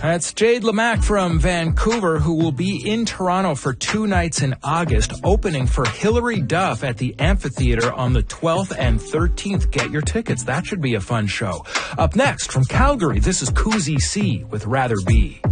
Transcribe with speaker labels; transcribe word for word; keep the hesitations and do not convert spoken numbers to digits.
Speaker 1: That's Jade Lamack from Vancouver, who will be in Toronto for two nights in August, opening for Hilary Duff at the Amphitheater on the twelfth and thirteenth. Get your tickets. That should be a fun show. Up next, from Calgary, this is Koozie C with Rather Be.